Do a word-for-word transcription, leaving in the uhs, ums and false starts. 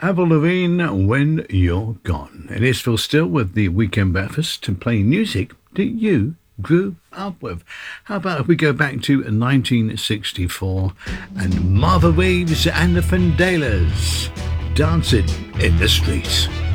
Avril Lavigne, When You're Gone. And it's Phil Still with the Weekend Breakfast and playing music that you grew up with. How about if we go back to nineteen sixty-four and Martha Reeves and the Vandellas, Dancing in the Streets.